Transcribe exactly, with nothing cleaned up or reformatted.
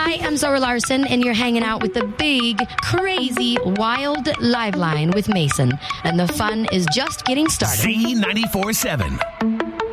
Hi, I'm Zoe Larson, and you're hanging out with the big, crazy, wild live line with Mason. And the fun is just getting started. Z ninety-four seven.